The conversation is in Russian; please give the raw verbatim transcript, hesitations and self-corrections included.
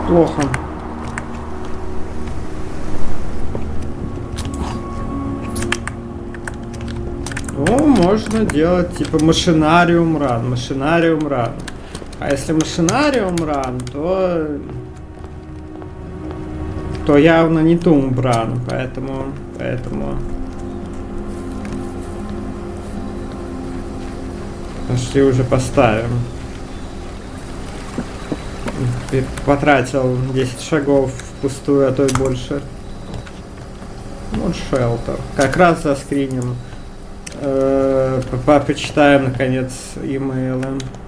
Плохо. Ну, можно делать типа машинариум ран, машинариум ран. А если машинариум ран, то то явно не тумб ран, поэтому поэтому пошли уже поставим. Потратил десять шагов впустую, а то и больше. Вот шелтер. Как раз заскриним. Э, почитаем наконец имейлы.